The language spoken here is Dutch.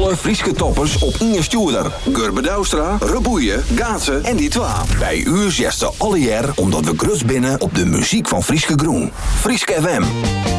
alle Frieske toppers op Inge Stuurder. Gurbe Douwstra, Reboeien, Gaatsen en die twa. Bij u zesde alle jaar omdat we grut binnen op de muziek van Frieske Groen. Frieske FM.